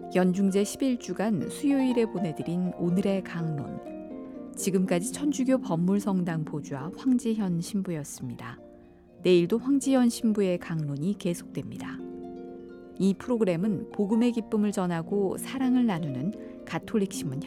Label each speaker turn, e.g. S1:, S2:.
S1: 연중제 11주간 수요일에 보내드린 오늘의 강론. 지금까지 천주교 법물성당 보주와 황지현 신부였습니다. 내일도 황지현 신부의 강론이 계속됩니다. 이 프로그램은 복음의 기쁨을 전하고 사랑을 나누는 가톨릭 신문